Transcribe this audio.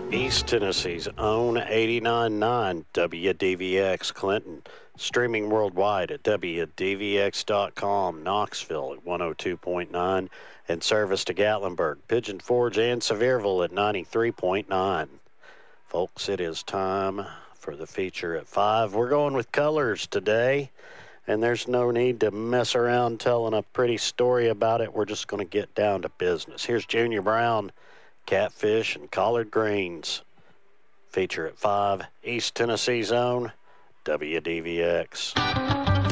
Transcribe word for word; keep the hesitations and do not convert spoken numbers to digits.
East Tennessee's own eighty-nine point nine W D V X Clinton, streaming worldwide at W D V X dot com, Knoxville at one oh two point nine, and service to Gatlinburg, Pigeon Forge, and Sevierville at ninety-three point nine. Folks, it is time for the feature at five. We're going with colors today, and there's no need to mess around telling a pretty story about it. We're just going to get down to business. Here's Junior Brown, Catfish and Collard Greens. Feature at five, East Tennessee's own W D V X.